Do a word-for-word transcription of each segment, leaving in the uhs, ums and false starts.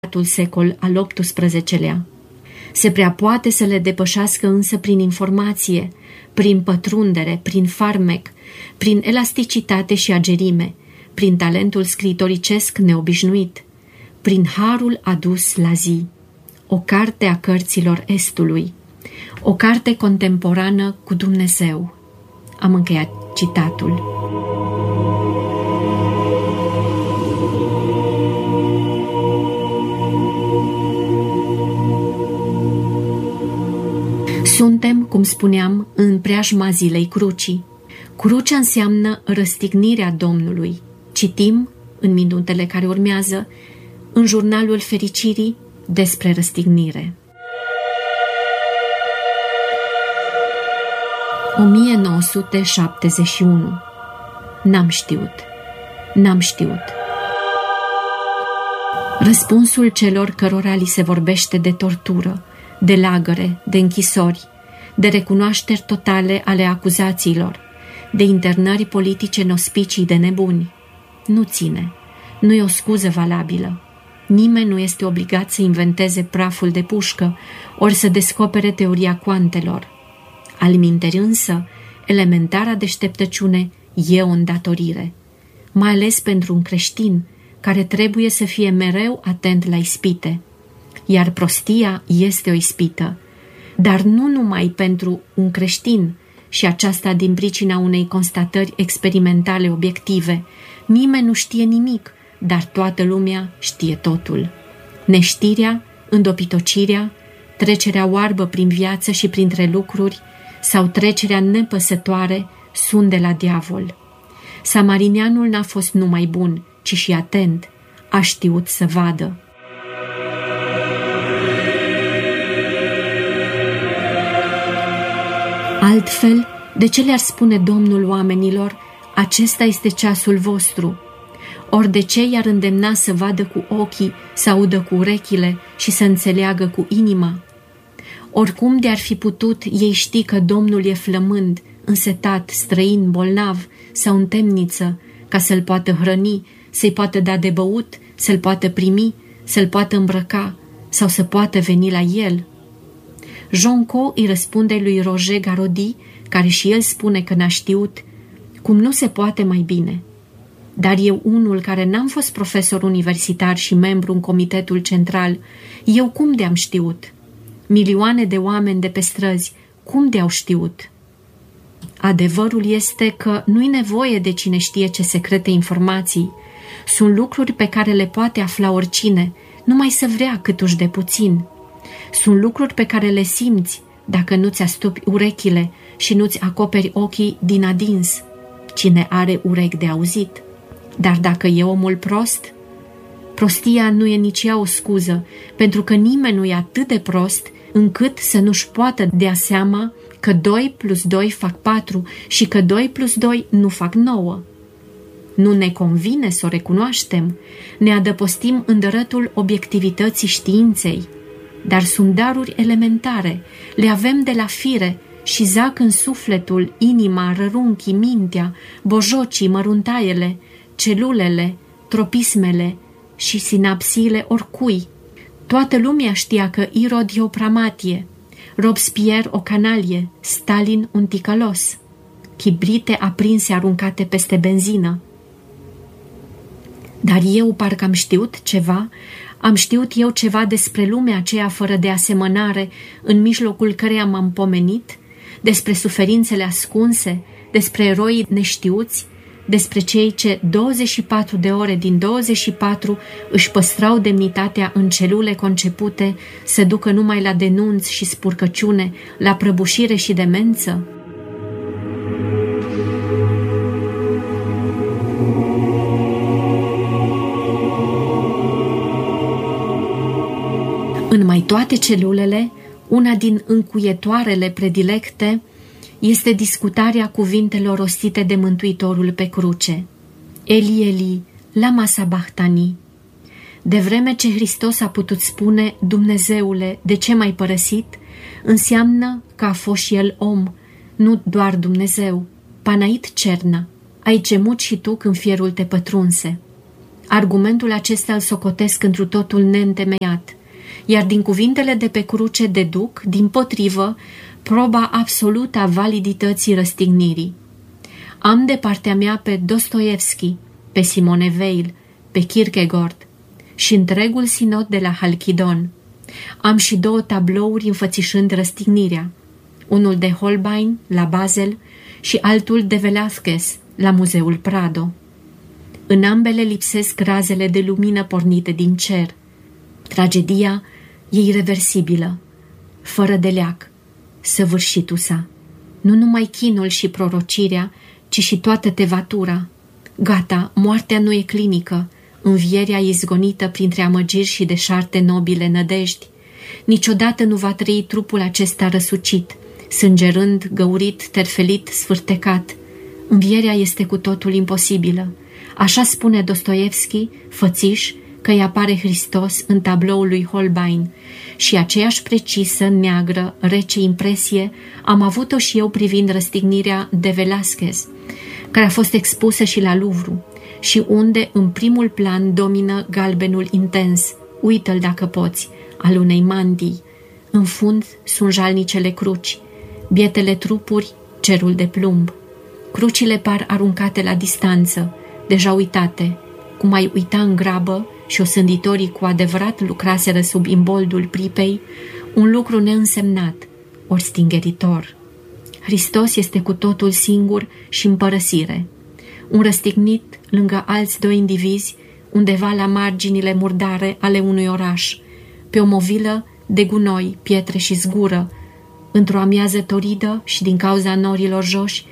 secol al optsprezecelea. Se prea poate să le depășească însă prin informație, prin pătrundere, prin farmec, prin elasticitate și agerime, prin talentul scriitoricesc neobișnuit, prin harul adus la zi. O carte a cărților Estului, o carte contemporană cu Dumnezeu. Am încheiat citatul. Suntem, cum spuneam, în preajma zilei crucii. Crucea înseamnă răstignirea Domnului. Citim, în minutele care urmează, în jurnalul fericirii, despre răstignire. o mie nouă sute șaptezeci și unu. N-am știut. N-am știut. Răspunsul celor cărora li se vorbește de tortură, de lagăre, de închisori, de recunoașteri totale ale acuzațiilor, de internări politice în ospicii de nebuni, nu ține, nu e o scuză valabilă. Nimeni nu este obligat să inventeze praful de pușcă ori să descopere teoria cuantelor. Alminteri însă, elementara deșteptăciune e o îndatorire, mai ales pentru un creștin care trebuie să fie mereu atent la ispite. Iar prostia este o ispită, dar nu numai pentru un creștin, și aceasta din pricina unei constatări experimentale obiective. Nimeni nu știe nimic, dar toată lumea știe totul. Neștirea, îndopitocirea, trecerea oarbă prin viață și printre lucruri sau trecerea nepăsătoare sunt de la diavol. Samarinianul n-a fost numai bun, ci și atent, a știut să vadă. Altfel, de ce le-ar spune Domnul oamenilor, acesta este ceasul vostru? Ori de ce i-ar îndemna să vadă cu ochii, să audă cu urechile și să înțeleagă cu inima? Oricum de-ar fi putut ei ști că Domnul e flămând, însetat, străin, bolnav sau în temniță, ca să-l poată hrăni, să-i poată da de băut, să-l poată primi, să-l poată îmbrăca sau să poată veni la el? Jonco îi răspunde lui Roger Garaudy, care și el spune că n-a știut, cum nu se poate mai bine. Dar eu, unul care n-am fost profesor universitar și membru în comitetul central, eu cum de-am știut? Milioane de oameni de pe străzi, cum de-au știut? Adevărul este că nu-i nevoie de cine știe ce secrete informații. Sunt lucruri pe care le poate afla oricine, numai să vrea câtuși de puțin. Sunt lucruri pe care le simți dacă nu-ți astupi urechile și nu-ți acoperi ochii din adins. Cine are urechi de auzit. Dar dacă e omul prost? Prostia nu e nici ea o scuză, pentru că nimeni nu e atât de prost încât să nu-și poată dea seama că doi plus doi fac patru și că doi plus doi nu fac nouă. Nu ne convine să o recunoaștem, ne adăpostim în dărătul obiectivității științei, dar sunt daruri elementare, le avem de la fire și zac în sufletul, inima, rărunchii, mintea, bojocii, măruntaiele, celulele, tropismele și sinapsiile oricui. Toată lumea știa că Irod e o pramatie, Robespierre o canalie, Stalin un ticălos, chibrite aprinse aruncate peste benzină. Dar eu parcă am știut ceva, am știut eu ceva despre lumea aceea fără de asemănare în mijlocul căreia m-am pomenit, despre suferințele ascunse, despre eroii neștiuți, despre cei ce douăzeci și patru de ore din douăzeci și patru își păstrau demnitatea în celule concepute să ducă numai la denunț și spurcăciune, la prăbușire și demență? În mai toate celulele, una din încuietoarele predilecte este discutarea cuvintelor rostite de Mântuitorul pe cruce. Eli, Eli, lama sabachthani. De vreme ce Hristos a putut spune, Dumnezeule, de ce m-ai părăsit, înseamnă că a fost și el om, nu doar Dumnezeu. Panait Cerna, ai gemut și tu când fierul te pătrunse. Argumentul acesta îl socotesc întru totul neîntemeiat, iar din cuvintele de pe cruce deduc, dimpotrivă, proba absolută a validității răstignirii. Am de partea mea pe Dostoevski, pe Simone Weil, pe Kierkegaard și întregul sinod de la Halkidon. Am și două tablouri înfățișând răstignirea, unul de Holbein la Basel și altul de Velázquez la Muzeul Prado. În ambele lipsesc razele de lumină pornite din cer. Tragedia e ireversibilă, fără de leac, săvârșitul sa. Nu numai chinul și prorocirea, ci și toată tevatura. Gata, moartea nu e clinică, învierea izgonită printre amăgiri și deșarte nobile nădejdi. Niciodată nu va trăi trupul acesta răsucit, sângerând, găurit, terfelit, sfârtecat. Învierea este cu totul imposibilă. Așa spune Dostoevski, fățiș, că îi apare Hristos în tabloul lui Holbein și aceeași precisă, neagră, rece impresie am avut-o și eu privind răstignirea de Velázquez, care a fost expusă și la Louvre și unde în primul plan domină galbenul intens, uită-l dacă poți, al unei mantii. În fund sunt jalnicele cruci, bietele trupuri, cerul de plumb. Crucile par aruncate la distanță, deja uitate, cum ai uita în grabă și osânditorii cu adevărat lucraseră sub imboldul pripei, un lucru neînsemnat, ori stingeritor. Hristos este cu totul singur și în părăsire, un răstignit lângă alți doi indivizi, undeva la marginile murdare ale unui oraș, pe o movilă de gunoi, pietre și zgură, într-o amiază toridă și din cauza norilor joși,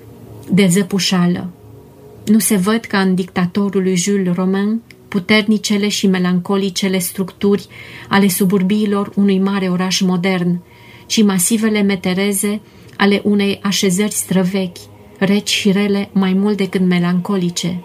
de zăpușală. Nu se văd ca în dictatorul lui Jules Romain puternicele și melancolicele structuri ale suburbiilor unui mare oraș modern, ci masivele metereze ale unei așezări străvechi, reci și rele mai mult decât melancolice.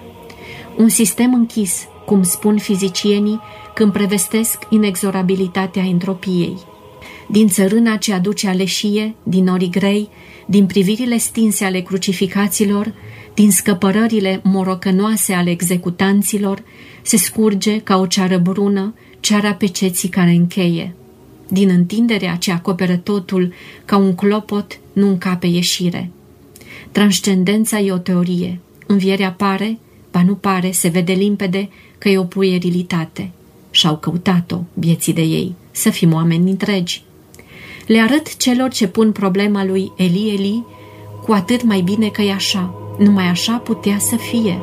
Un sistem închis, cum spun fizicienii când prevestesc inexorabilitatea entropiei. Din țărâna ce aduce aleșie, din norii grei, din privirile stinse ale crucificaților, din scăpărările morocănoase ale executanților, se scurge ca o ceară brună, ceara peceții care încheie. Din întinderea ce acoperă totul ca un clopot, nu încape ieșire. Transcendența e o teorie. Învierea pare, ba nu pare, se vede limpede că e o puerilitate. Și-au căutat-o, vieții de ei, să fim oameni întregi. Le arăt celor ce pun problema lui Eli Eli, cu atât mai bine că e așa. Numai așa putea să fie.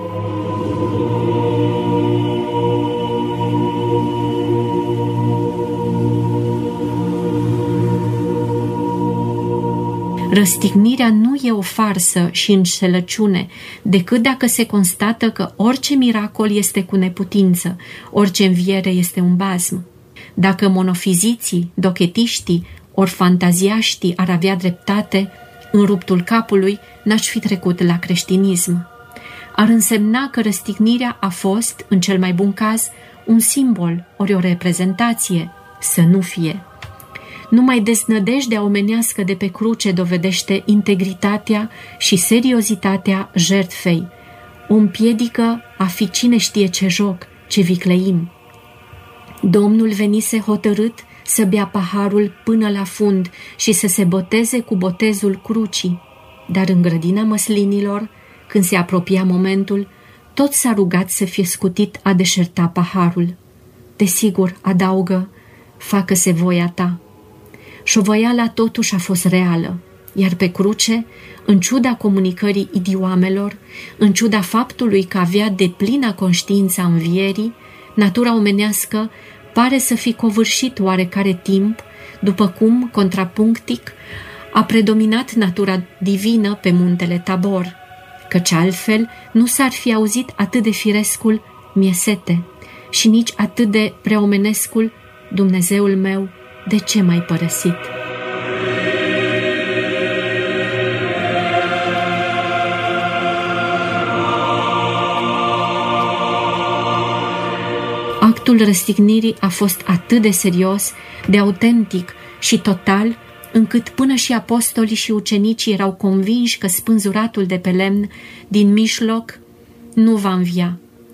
Răstignirea nu e o farsă și înșelăciune, decât dacă se constată că orice miracol este cu neputință, orice înviere este un bazm. Dacă monofiziții, dochetiștii, ori fantaziaștii ar avea dreptate, în ruptul capului n-aș fi trecut la creștinism. Ar însemna că răstignirea a fost, în cel mai bun caz, un simbol, ori o reprezentație, să nu fie. Numai deznădejdea omenească de pe cruce dovedește integritatea și seriozitatea jertfei, o împiedică a fi cine știe ce joc, ce vicleim. Domnul venise hotărât să bea paharul până la fund și să se boteze cu botezul crucii, dar în grădina măslinilor, când se apropia momentul, tot s-a rugat să fie scutit a deșerta paharul. Desigur, adaugă, facă-se voia ta. Șovăiala totuși a fost reală, iar pe cruce, în ciuda comunicării idiomelor, în ciuda faptului că avea deplina conștiința învierii, natura omenească pare să fi covârșit oarecare timp, după cum, contrapunctic, a predominat natura divină pe muntele Tabor, căci altfel nu s-ar fi auzit atât de firescul "mie sete" și nici atât de preomenescul "Dumnezeul meu, de ce m-ai părăsit?" Actul răstignirii a fost atât de serios, de autentic și total, încât până și apostolii și ucenicii erau convinși că spânzuratul de pe lemn din mijloc nu va învia,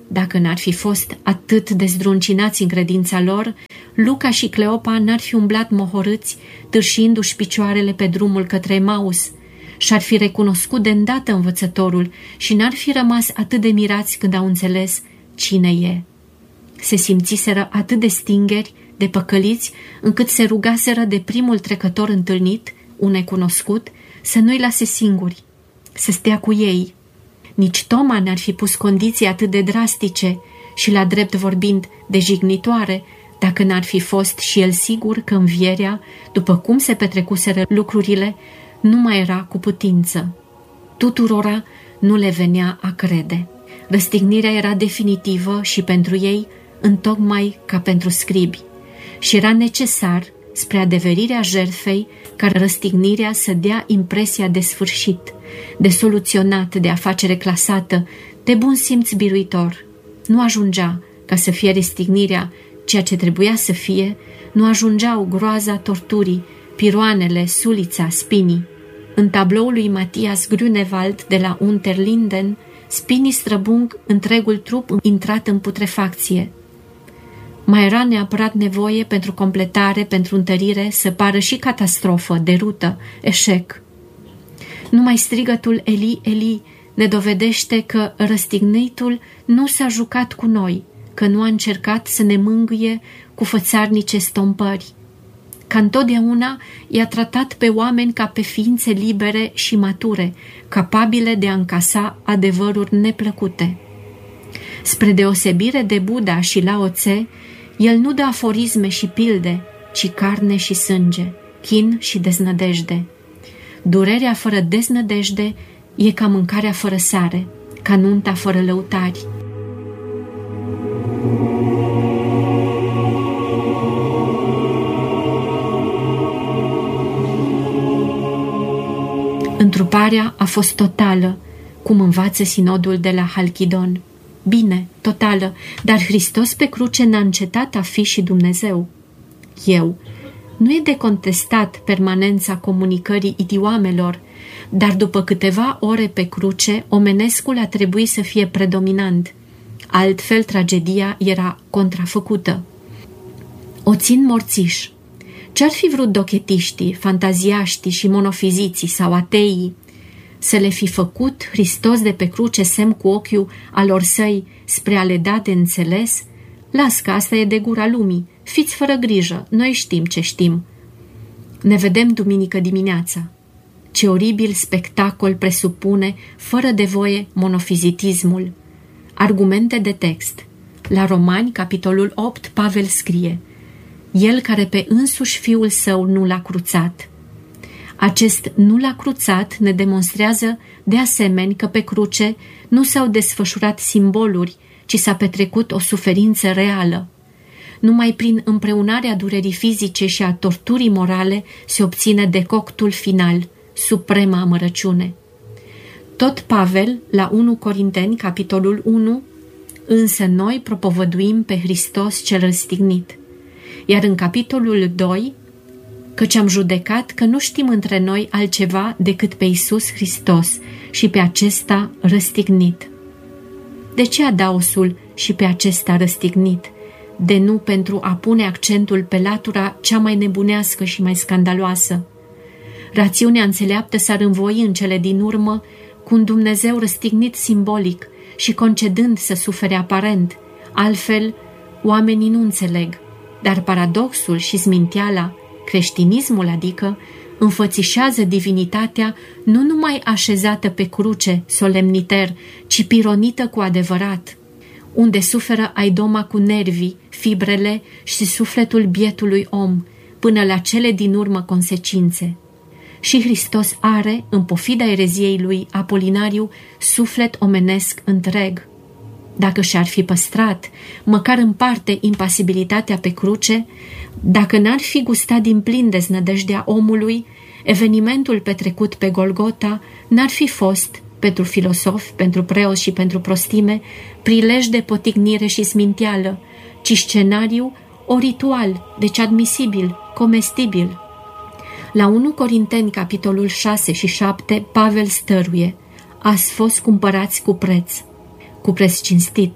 Dacă n-ar fi fost atât de zdruncinați în credința lor, Luca și Cleopa n-ar fi umblat mohorâți, târșindu-și picioarele pe drumul către Emaus, și-ar fi recunoscut de îndată învățătorul și n-ar fi rămas atât de mirați când au înțeles cine e. Se simțiseră atât de stingeri, de păcăliți, încât se rugaseră de primul trecător întâlnit, un necunoscut, să nu-i lase singuri, să stea cu ei. Nici Toma n-ar fi pus condiții atât de drastice și, la drept vorbind, de jignitoare, dacă n-ar fi fost și el sigur că învierea, după cum se petrecuseră lucrurile, nu mai era cu putință. Tuturora nu le venea a crede. Răstignirea era definitivă și pentru ei, întocmai ca pentru scribi, și era necesar, spre adeverirea jertfei, ca răstignirea să dea impresia de sfârșit, de soluționat, de afacere clasată, de bun simț biruitor. Nu ajungea ca să fie răstignirea ceea ce trebuia să fie, nu ajungeau groaza torturii, piroanele, sulița, spinii. În tabloul lui Matias Grunewald de la Unterlinden, spinii străbung întregul trup intrat în putrefacție. Mai era neapărat nevoie pentru completare, pentru întărire, să pară și catastrofă, derută, eșec. Numai strigătul Eli, Eli ne dovedește că răstignitul nu s-a jucat cu noi, că nu a încercat să ne mângâie cu fățarnice stompări. Ca întotdeauna i-a tratat pe oameni ca pe ființe libere și mature, capabile de a încasa adevăruri neplăcute. Spre deosebire de Buddha și Lao Tse, el nu dă aforisme și pilde, ci carne și sânge, chin și deznădejde. Durerea fără deznădejde e ca mâncarea fără sare, ca nunta fără lăutari. Întruparea a fost totală, cum învață sinodul de la Halkidon. Bine, totală, dar Hristos pe cruce n-a încetat a fi și Dumnezeu. Eu. Nu e de contestat permanența comunicării idiomelor, dar după câteva ore pe cruce, omenescul a trebuit să fie predominant. Altfel, tragedia era contrafăcută. O țin morțiș. Ce-ar fi vrut dochetiștii, fantaziaștii și monofiziții sau ateii? Să le fi făcut Hristos de pe cruce semn cu ochiul alor săi spre a le da de înțeles? Las că asta e de gura lumii, fiți fără grijă, noi știm ce știm. Ne vedem duminică dimineața. Ce oribil spectacol presupune, fără de voie, monofizitismul. Argumente de text. La Romani, capitolul opt, Pavel scrie: El care pe însuși Fiul Său nu l-a cruțat. Acest nu l-a cruțat ne demonstrează de asemenea că pe cruce nu s-au desfășurat simboluri, ci s-a petrecut o suferință reală. Numai prin împreunarea durerii fizice și a torturii morale se obține decoctul final, suprema amărăciune. Tot Pavel, la unu Corinteni, capitolul unu, însă noi propovăduim pe Hristos cel răstignit. Iar în capitolul doi, căci am judecat că nu știm între noi altceva decât pe Iisus Hristos și pe acesta răstignit. De ce adaosul și pe acesta răstignit, de nu pentru a pune accentul pe latura cea mai nebunească și mai scandaloasă? Rațiunea înțeleaptă s-ar învoi în cele din urmă cu un Dumnezeu răstignit simbolic și concedând să sufere aparent, altfel oamenii nu înțeleg, dar paradoxul și sminteala, creștinismul adică, înfățișează divinitatea nu numai așezată pe cruce, solemniter, ci pironită cu adevărat, unde suferă aidoma cu nervii, fibrele și sufletul bietului om, până la cele din urmă consecințe. Și Hristos are, în pofida ereziei lui Apolinariu, suflet omenesc întreg. Dacă și-ar fi păstrat, măcar în parte, impasibilitatea pe cruce, dacă n-ar fi gustat din plin deznădejdea omului, evenimentul petrecut pe Golgota n-ar fi fost, pentru filosofi, pentru preoți și pentru prostime, prilej de potignire și sminteală, ci scenariu o ritual, deci admisibil, comestibil. La unu Corinteni, capitolul șase și șapte, Pavel stăruie: ați fost cumpărați cu preț, cu preț cinstit,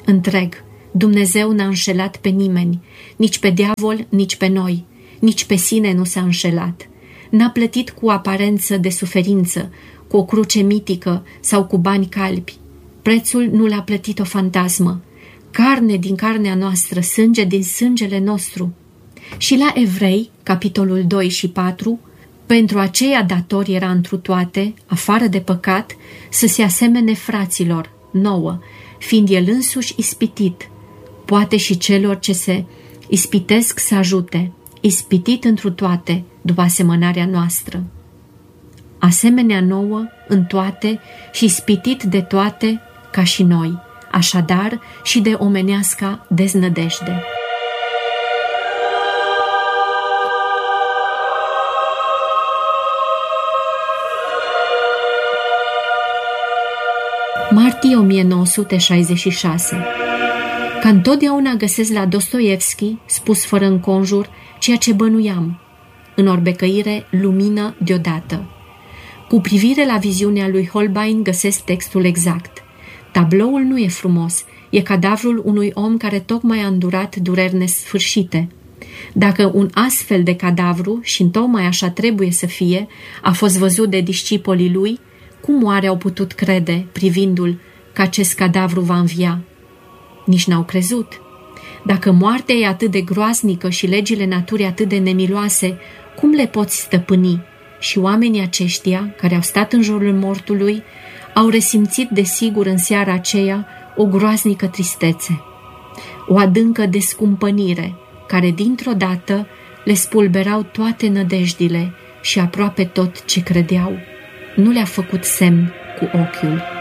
întreg. Dumnezeu n-a înșelat pe nimeni, nici pe diavol, nici pe noi, nici pe sine nu s-a înșelat. N-a plătit cu aparență de suferință, cu o cruce mitică sau cu bani calbi. Prețul nu l-a plătit o fantasmă. Carne din carnea noastră, sânge din sângele nostru. Și la Evrei, capitolul doi și patru, pentru aceia dator era întru toate, afară de păcat, să se asemene fraților, nouă, fiind el însuși ispitit, poate și celor ce se ispitesc să ajute, ispitit întru toate, după asemănarea noastră. Asemenea nouă, în toate și ispitit de toate, ca și noi, așadar și de omeneasca deznădejde. Martie o mie nouă sute șaizeci și șase. Ca întotdeauna găsesc la Dostoievski, spus fără înconjur, ceea ce bănuiam. În orbecăire, lumină deodată. Cu privire la viziunea lui Holbein găsesc textul exact. Tabloul nu e frumos, e cadavrul unui om care tocmai a îndurat dureri nesfârșite. Dacă un astfel de cadavru, și întocmai așa trebuie să fie, a fost văzut de discipolii lui, cum oare au putut crede, privindu-l, că acest cadavru va învia? Nici n-au crezut. Dacă moartea e atât de groaznică și legile naturii atât de nemiloase, cum le poți stăpâni? Și oamenii aceștia, care au stat în jurul mortului, au resimțit desigur în seara aceea o groaznică tristețe, o adâncă descumpănire, care dintr-o dată le spulberau toate nădejdile și aproape tot ce credeau. Nu le-a făcut semn cu ochiul.